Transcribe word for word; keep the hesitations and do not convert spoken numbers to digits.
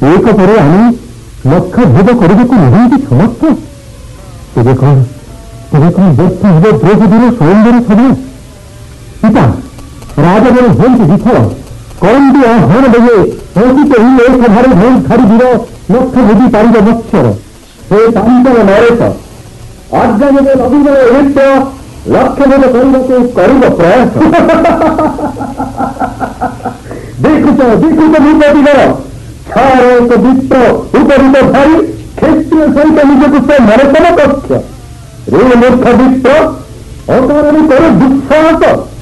एक पर आम लक्ष भेद करने को नहीं समर्थ तेरे कौन तेरे कौन व्यर्थ हे द्रौपदीर सौंदर्य छवि पिता राजगर हंस विफल कौन भी आह्वान लगे हंसित ही ए सभार धन छाड़ी वीर लक्ष भेदी पारिब मत्सर हे पांचल नरेश आज्ञा जब रविवर नृत्य लक्ष्य भेद करने को कर प्रयास देखुच देखुच भूपतिगर छार एक विप्र उपरित भाई क्षेत्रीय सहित निजक से मरतन कक्ष रे मूर्ख विप्र अकारण कर दुस्साहस